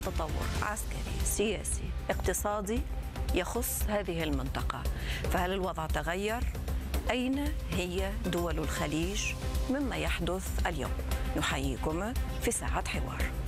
تطور عسكري سياسي اقتصادي يخص هذه المنطقة، فهل الوضع تغير؟ أين هي دول الخليج مما يحدث اليوم؟ نحييكم في ساعة حوار.